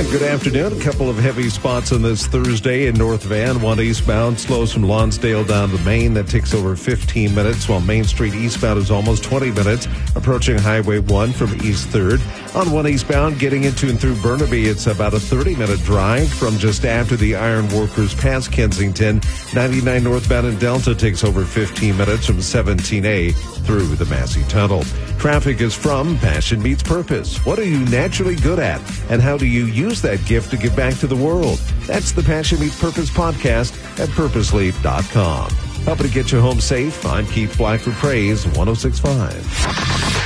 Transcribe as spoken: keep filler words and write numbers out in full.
And good afternoon. A couple of heavy spots on this Thursday in North Van. One eastbound slows from Lonsdale down to Maine. That takes over fifteen minutes, while Main Street eastbound is almost twenty minutes. Approaching Highway one from East third. On one eastbound, getting into and through Burnaby, it's about a thirty-minute drive from just after the Iron Workers past Kensington. ninety-nine northbound in Delta takes over fifteen minutes from seventeen A through the Massey Tunnel. Traffic is from Passion Meets Purpose. What are you naturally good at? And how do you use that gift to give back to the world? That's the Passion Meets Purpose podcast at purposeleap dot com. Helping to get you home safe, I'm Keith Black for Praise one oh six point five.